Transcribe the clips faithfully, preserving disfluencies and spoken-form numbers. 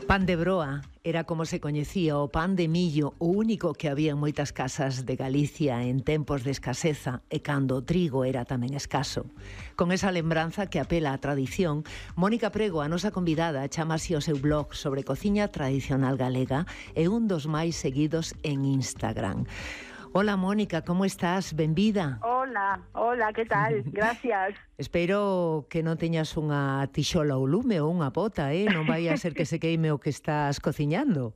Pan de broa era como se coñecía o pan de millo, o único que había en moitas casas de Galicia en tempos de escaseza e cando o trigo era tamén escaso. Con esa lembranza que apela á tradición, Mónica Prego, a nosa convidada, chamase o seu blog sobre cociña tradicional galega e un dos máis seguidos en Instagram. Hola Mónica, como estás? Benvida. Hola, hola, que tal? Gracias. Espero que non teñas unha tixola ou lume ou unha pota, eh? Non vai a ser que se queime o que estás cociñando.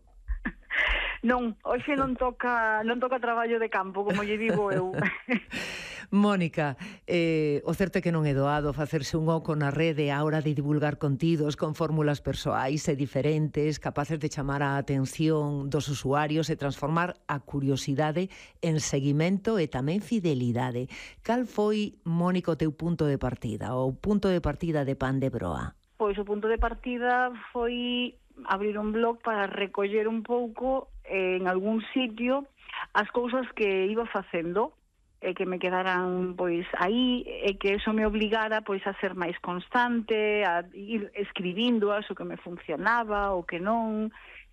Non, hoxe non toca non toca traballo de campo, como lle digo eu. Mónica, eh, o certo é que non é doado facerse un oco na rede á hora de divulgar contidos con fórmulas persoais e diferentes, capaces de chamar a atención dos usuarios e transformar a curiosidade en seguimento e tamén fidelidade. Cal foi, Mónica, o teu punto de partida, o punto de partida de Pan de broa? Pois o punto de partida foi abrir un blog para recoller un pouco eh, en algún sitio as cousas que iba facendo e que me quedaran pois aí e que eso me obligara pois a ser máis constante, a ir escribindo o que me funcionaba, o que non.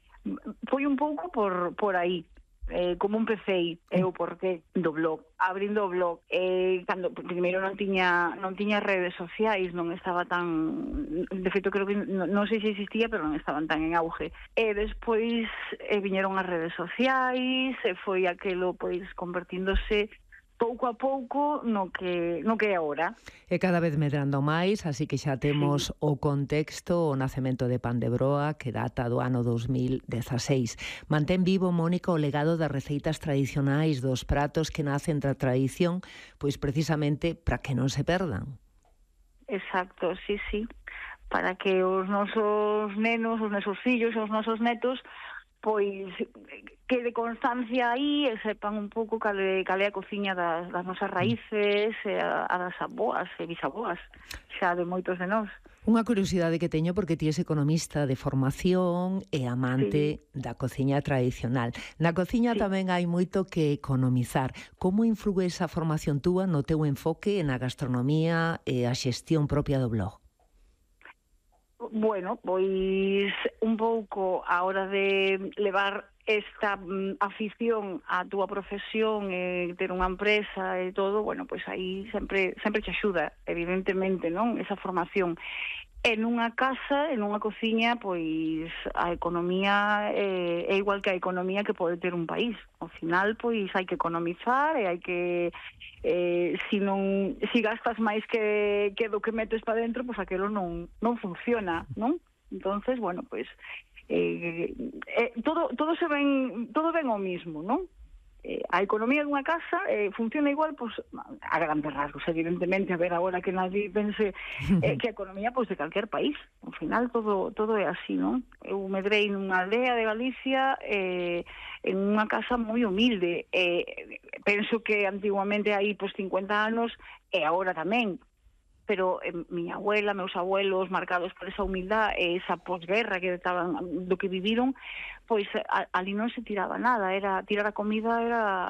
Foi un pouco por por aí. Eh, como empecéi é o porqué do blog, abrindo o blog eh, cando primeiro non tiña non tiña redes sociais, non estaba tan, de feito creo que non, non sei se existía, pero non estaban tan en auge, e despois eh, viñeron as redes sociais e foi aquelo pois convertíndose pouco a pouco no que no que é agora. E cada vez medrando máis, así que xa temos sí. o contexto, o nacemento de Pan de broa, que data do ano dos mil dezaseis. Mantén vivo, Mónica, o legado das receitas tradicionais, dos pratos que nacen da tradición, pois precisamente para que non se perdan. Exacto, sí, sí. Para que os nosos nenos, os nosos fillos, os nosos netos pois quede constancia aí e sepan un pouco cal é, cal é a cociña das, das nosas raíces e a, a das aboas e bisaboas xa de moitos de nós. Unha curiosidade que teño porque ti és economista de formación e amante sí. da cociña tradicional. Na cociña sí. tamén hai moito que economizar. Como inflúe esa formación túa no teu enfoque na gastronomía e a xestión propia do blog? Bueno, pois un pouco a hora de levar esta mm, afición á túa profesión e ter unha empresa e todo, bueno, pois aí sempre sempre te axuda, evidentemente, non? Esa formación. En unha casa, en unha cociña, pois a economía é, é igual que a economía que pode ter un país. Ao final, pois hai que economizar e hai que eh, si non si gastas máis que, que do que metes para dentro, pois aquilo non non funciona, non? Entonces, bueno, pois eh, eh, todo todo se ven todo ven ao mismo, non? Eh, a economía dunha casa eh, funciona igual, pois, a grandes rasgos, evidentemente, a ver agora que nadie pense eh, que a economía pois, de calquer país. Ao final todo todo é así, non? Eu medrei nunha aldea de Galicia eh, en unha casa moi humilde. Eh, penso que antiguamente hai pois, cincuenta anos e agora tamén, pero eh, miña abuela, meus abuelos, marcados por esa humildade e esa posguerra que estaban do que viviron, pois a, ali non se tiraba nada, era tirar a comida era